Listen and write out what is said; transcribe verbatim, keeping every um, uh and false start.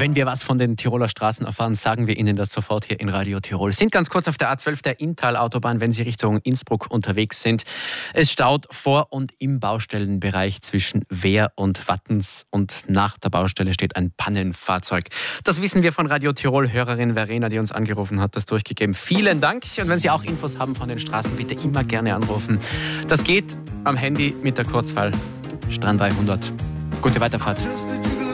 Wenn wir was von den Tiroler Straßen erfahren, sagen wir Ihnen das sofort hier in Radio Tirol. Sind ganz kurz auf der A zwölf der Inntal-Autobahn, wenn Sie Richtung Innsbruck unterwegs sind. Es staut vor und im Baustellenbereich zwischen Wehr und Wattens und nach der Baustelle steht ein Pannenfahrzeug. Das wissen wir von Radio Tirol. Hörerin Verena, die uns angerufen hat, das durchgegeben. Vielen Dank. Und wenn Sie auch Infos haben von den Straßen, bitte immer gerne anrufen. Das geht am Handy mit der Kurzwahl Strand dreihundert. Gute Weiterfahrt.